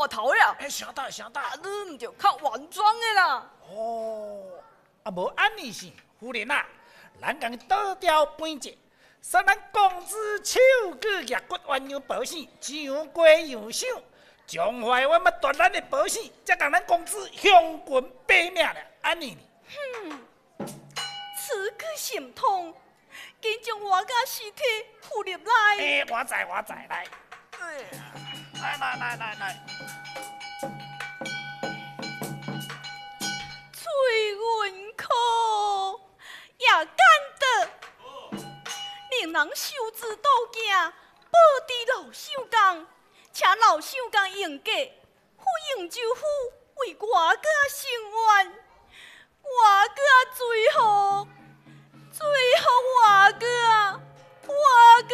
看头了。 想到。 你唔着较原装的啦。 哦，无安尼是，夫人啊，咱共倒调搬者，使咱公子手举额骨鸳鸯保险，上贵样想，将来我们断咱的保险，才共咱公子享quyền百命了，安尼呢？ 此句心痛，紧将我家尸体扶入来。 我知，来。来。 翠云可也干得，令人受之道行，报知老相公，请老相公应价，赴应州府为我家伸冤，我家最后我家。